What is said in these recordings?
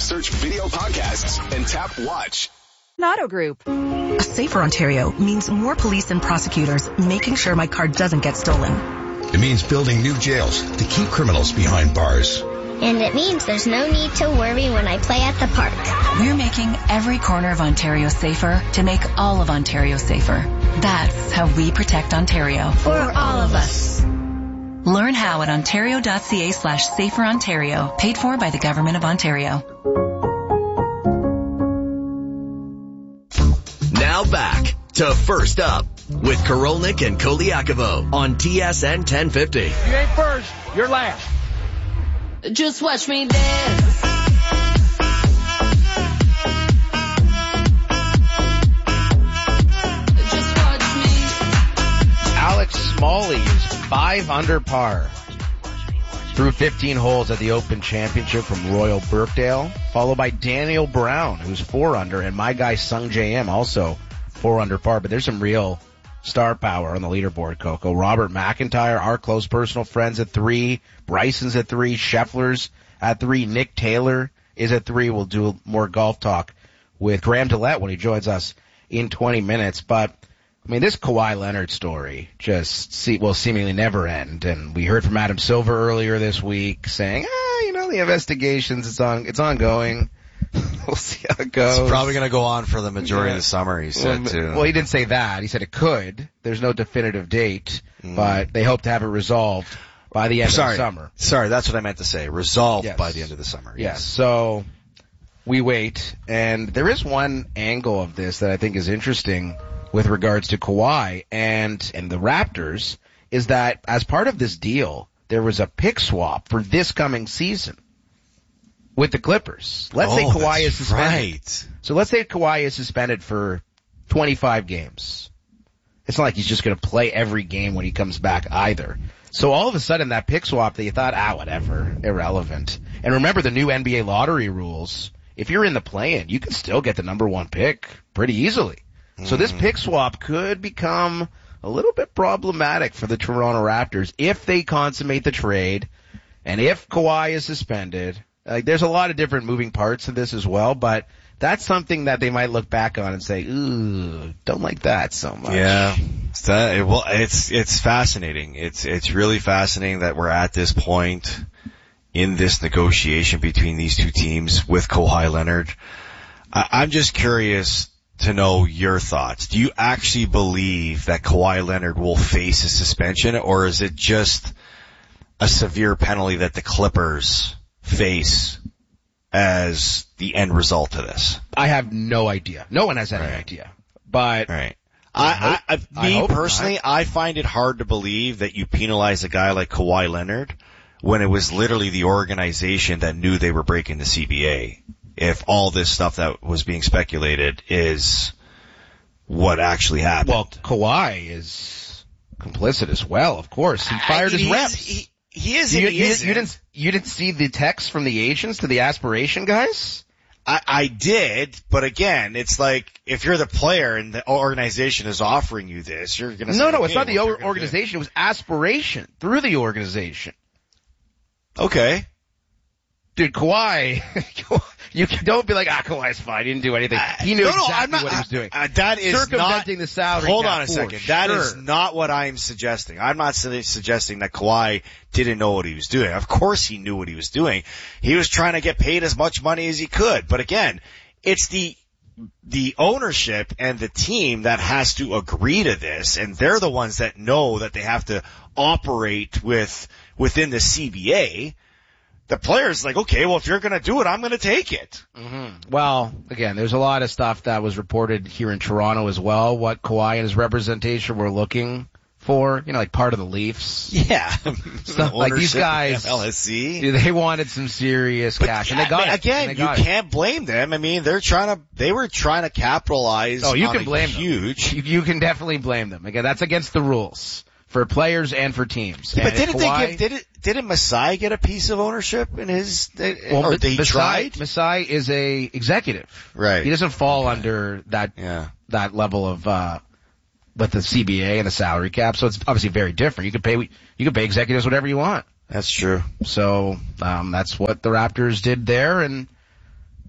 Search video podcasts and tap watch. Auto Group. A safer Ontario means more police and prosecutors making sure my car doesn't get stolen. It means building new jails to keep criminals behind bars. And it means there's no need to worry when I play at the park. We're making every corner of Ontario safer to make all of Ontario safer. That's how we protect Ontario. For all of us. Learn how at ontario.ca/saferontario. Paid for by the Government of Ontario. Now back to First Up with Korolnik and Koliakovo on TSN 1050. You ain't first, you're last. Just watch me dance. Just watch me. Alex Smalley is 5 under par through 15 holes at the Open Championship from Royal Birkdale, followed by Daniel Brown, who's 4 under, and my guy Sung J M also 4 under par. But there's some real star power on the leaderboard, Coco. Robert McIntyre, our close personal friends at 3. Bryson's at 3. Scheffler's at 3. Nick Taylor is at 3. We'll do more golf talk with Graham Dillette when he joins us in 20 minutes. But, I mean, this Kawhi Leonard story will seemingly never end. And we heard from Adam Silver earlier this week saying, the investigations, it's ongoing. We'll see how it goes. It's probably going to go on for the majority of the summer, he said, too. Well, he didn't say that. He said it could. There's no definitive date, but they hope to have it resolved by the end of the summer. Sorry, that's what I meant to say. Resolved by the end of the summer. Yes. So we wait. And there is one angle of this that I think is interesting with regards to Kawhi and the Raptors, is that as part of this deal, there was a pick swap for this coming season with the Clippers. Let's say Kawhi is suspended. Right. So let's say Kawhi is suspended for 25 games. It's not like he's just going to play every game when he comes back either. So all of a sudden that pick swap that you thought, whatever, irrelevant. And remember the new NBA lottery rules. If you're in the play-in, you can still get the number 1 pick pretty easily. So this pick swap could become a little bit problematic for the Toronto Raptors if they consummate the trade and if Kawhi is suspended. Like, there's a lot of different moving parts to this as well, but that's something that they might look back on and say, ooh, don't like that so much. Yeah. It's fascinating. It's really fascinating that we're at this point in this negotiation between these two teams with Kawhi Leonard. I'm just curious to know your thoughts. Do you actually believe that Kawhi Leonard will face a suspension, or is it just a severe penalty that the Clippers face as the end result of this? I have no idea. No one has any idea. But I find it hard to believe that you penalize a guy like Kawhi Leonard when it was literally the organization that knew they were breaking the CBA. If all this stuff that was being speculated is what actually happened. Well, Kawhi is complicit as well, of course. He fired his reps. He is. You didn't see the text from the agents to the aspiration guys? I did, but again, it's like, if you're the player and the organization is offering you this, you're gonna say, No, it's not the organization, it was aspiration through the organization. Okay. Dude, Kawhi, you don't be like, Kawhi's fine, he didn't do anything. He knew exactly what he was doing. That is circumventing the salary. Hold on a second. That is not what I'm suggesting. I'm not suggesting that Kawhi didn't know what he was doing. Of course he knew what he was doing. He was trying to get paid as much money as he could. But again, it's the ownership and the team that has to agree to this, and they're the ones that know that they have to operate within the CBA. The player's like, okay, well, if you're going to do it, I'm going to take it. Mm-hmm. Well, again, there's a lot of stuff that was reported here in Toronto as well, what Kawhi and his representation were looking for, like part of the Leafs. Yeah. Stuff like these guys, LSC. They wanted some serious cash, and they got it. Again, you can't blame them. I mean, they were trying to capitalize on you can blame huge. You can definitely blame them. Again, that's against the rules. For players and for teams. Yeah, but didn't Masai get a piece of ownership in his, or they tried? Masai is a executive. Right. He doesn't fall under that level of, with the CBA and the salary cap, so it's obviously very different. You could pay executives whatever you want. That's true. So, that's what the Raptors did there, and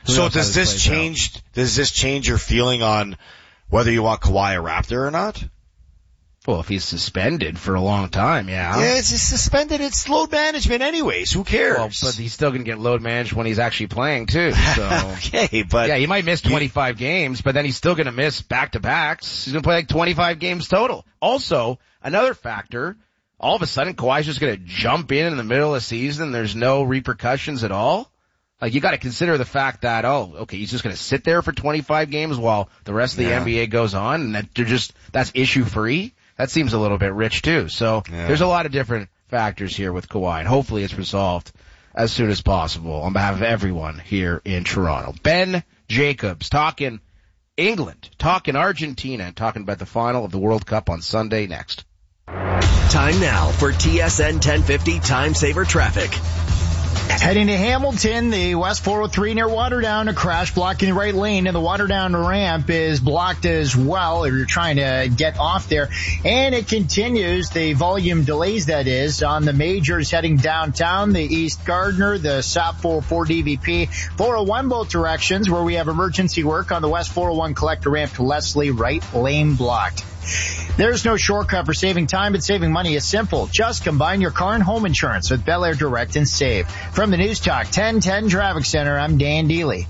So does this change your feeling on whether you want Kawhi a Raptor or not? Well, if he's suspended for a long time, yeah. Yeah, it's suspended. It's load management anyways. Who cares? Well, but he's still going to get load managed when he's actually playing too. So. Okay, but... Yeah, he might miss 25 games, but then he's still going to miss back-to-backs. He's going to play like 25 games total. Also, another factor, all of a sudden Kawhi's just going to jump in the middle of the season. There's no repercussions at all. Like, you got to consider the fact that, he's just going to sit there for 25 games while the rest of the NBA goes on, and that's issue free. That seems a little bit rich too. So there's a lot of different factors here with Kawhi, and hopefully it's resolved as soon as possible on behalf of everyone here in Toronto. Ben Jacobs talking England, talking Argentina, and talking about the final of the World Cup on Sunday next. Time now for TSN 1050 Time Saver Traffic. Heading to Hamilton, the West 403 near Waterdown, a crash blocking the right lane, and the Waterdown ramp is blocked as well if you're trying to get off there. And it continues, the volume delays that is, on the majors heading downtown, the East Gardner, the SAP 404 DVP, 401 both directions where we have emergency work on the West 401 collector ramp to Leslie, right lane blocked. There's no shortcut for saving time, but saving money is simple. Just combine your car and home insurance with Bel Air Direct and save. From the News Talk 1010 Traffic Center, I'm Dan Dealey.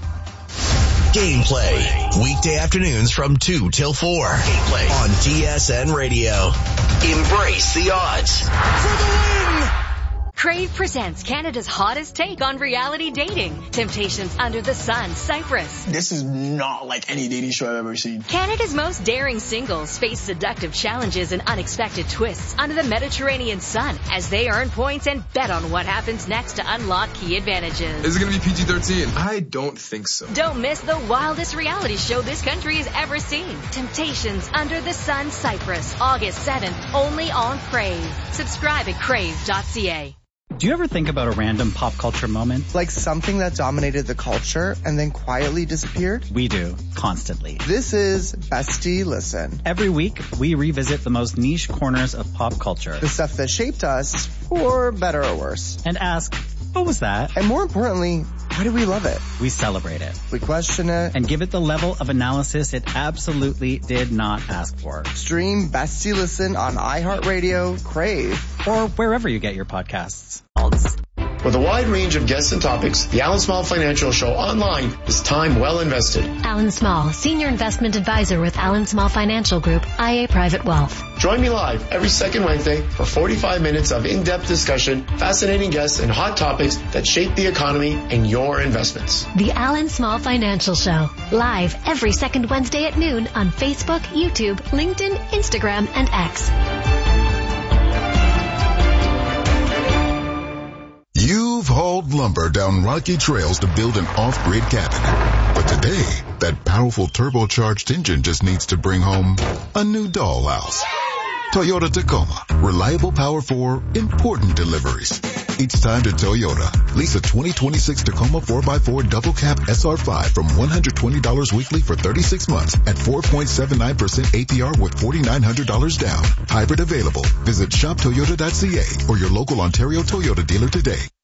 Gameplay. Weekday afternoons from 2 till 4. Gameplay on TSN Radio. Embrace the odds. For the win! Crave presents Canada's hottest take on reality dating. Temptations Under the Sun, Cyprus. This is not like any dating show I've ever seen. Canada's most daring singles face seductive challenges and unexpected twists under the Mediterranean sun as they earn points and bet on what happens next to unlock key advantages. Is it going to be PG-13? I don't think so. Don't miss the wildest reality show this country has ever seen. Temptations Under the Sun, Cyprus, August 7th, only on Crave. Subscribe at crave.ca. Do you ever think about a random pop culture moment? Like something that dominated the culture and then quietly disappeared? We do, constantly. This is Bestie Listen. Every week, we revisit the most niche corners of pop culture. The stuff that shaped us, for better or worse. And ask, what was that? And more importantly, why do we love it? We celebrate it. We question it. And give it the level of analysis it absolutely did not ask for. Stream Bestie Listen on iHeartRadio, Crave, or wherever you get your podcasts. With a wide range of guests and topics, the Alan Small Financial Show online is time well invested. Alan Small, Senior Investment Advisor with Alan Small Financial Group, IA Private Wealth. Join me live every second Wednesday for 45 minutes of in-depth discussion, fascinating guests, and hot topics that shape the economy and your investments. The Alan Small Financial Show, live every second Wednesday at noon on Facebook, YouTube, LinkedIn, Instagram, and X. You've hauled lumber down rocky trails to build an off-grid cabin. But today, that powerful turbocharged engine just needs to bring home a new dollhouse. Toyota Tacoma. Reliable power for important deliveries. It's time to Toyota. Lease a 2026 Tacoma 4x4 double cab SR5 from $120 weekly for 36 months at 4.79% APR with $4,900 down. Hybrid available. Visit shoptoyota.ca or your local Ontario Toyota dealer today.